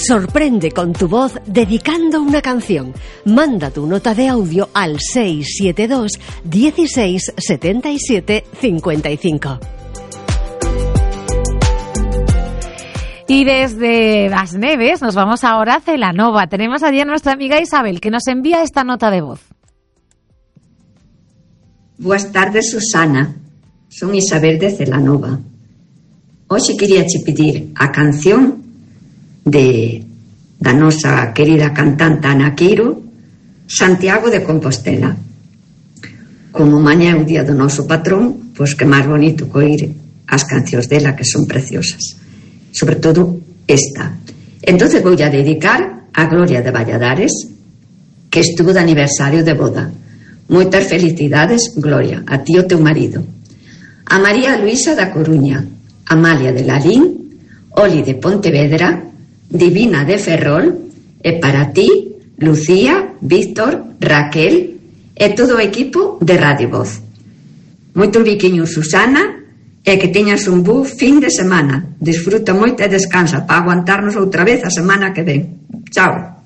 Sorprende con tu voz dedicando una canción. Manda tu nota de audio al 672 16 77 55. Y desde Las Neves nos vamos ahora a Celanova. Tenemos allí a nuestra amiga Isabel, que nos envía esta nota de voz. Boas tardes, Susana. Son Isabel de Celanova. Hoxe quería che pedir a canción da nosa querida cantante Ana Queiro, Santiago de Compostela. Como mañá é o día do noso patrón, pois que máis bonito que oír as cancións dela, que son preciosas. Sobre todo esta. Entonces vou a dedicar a Gloria de Valladares, que estuvo de aniversario de boda. Moitas felicidades, Gloria, a ti e o teu marido. A María Luisa da Coruña, Amalia de Lalín, Oli de Pontevedra, Divina de Ferrol, e para ti, Lucía, Víctor, Raquel e todo o equipo de Radio Voz. Moitos biquiños, Susana, e que teñas un bo fin de semana. Disfruta moito e descansa para aguantarnos outra vez a semana que ven. Chao.